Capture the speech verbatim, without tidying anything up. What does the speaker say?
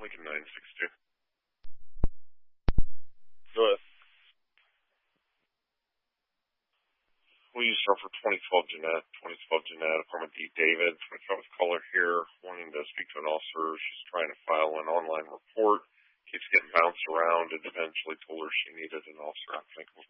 Lincoln nine six two. Go ahead. We used her for twenty twelve Jeanette, twenty twelve Jeanette, apartment D David, twenty-five caller here, wanting to speak to an officer. She's trying to file an online report, keeps getting bounced around, and eventually told her she needed an officer. I think